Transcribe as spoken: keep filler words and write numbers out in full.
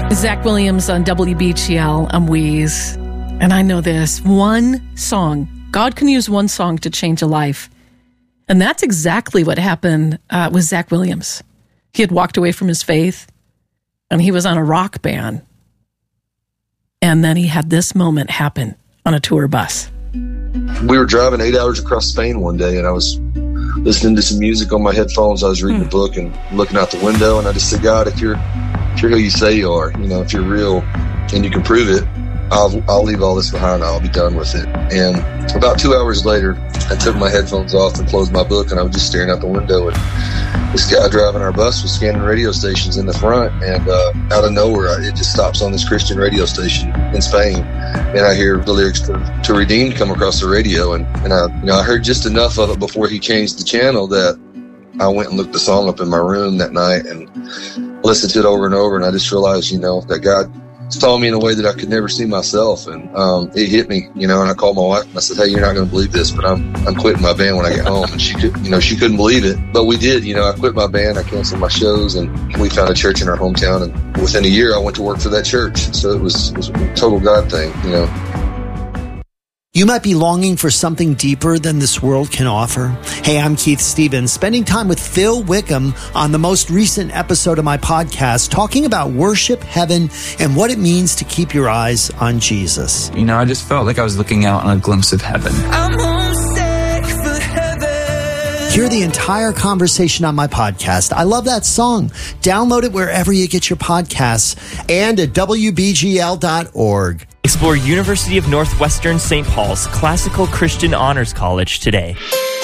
Zach Williams on W B G L. I'm Wheeze. And I know this. One song. God can use one song to change a life. And that's exactly what happened uh, with Zach Williams. He had walked away from his faith, and he was on a rock band. And then he had this moment happen on a tour bus. We were driving eight hours across Spain one day, and I was listening to some music on my headphones. I was reading hmm. a book and looking out the window, and I just said, God, if you're if you're who you say you are, you know, if you're real and you can prove it, I'll I'll leave all this behind. I'll be done with it. And about two hours later, I took my headphones off and closed my book, and I was just staring out the window. And this guy driving our bus was scanning radio stations in the front, and uh, out of nowhere, it just stops on this Christian radio station in Spain, and I hear the lyrics to, to "Redeemed" come across the radio, and and I you know I heard just enough of it before he changed the channel that I went and looked the song up in my room that night and listened to it over and over, and I just realized, you know, that God saw me in a way that I could never see myself, and um, it hit me, you know. And I called my wife and I said, "Hey, you're not going to believe this, but I'm I'm quitting my band when I get home." And she could, you know, she couldn't believe it, but we did. You know, I quit my band, I canceled my shows, and we found a church in our hometown. And within a year, I went to work for that church. So it was, it was a total God thing, you know. You might be longing for something deeper than this world can offer. Hey, I'm Keith Stevens, spending time with Phil Wickham on the most recent episode of my podcast, talking about worship, heaven, and what it means to keep your eyes on Jesus. You know, I just felt like I was looking out on a glimpse of heaven. I'm homesick for heaven. Hear the entire conversation on my podcast. I love that song. Download it wherever you get your podcasts and at W B G L dot org. Explore University of Northwestern Saint Paul's Classical Christian Honors College today.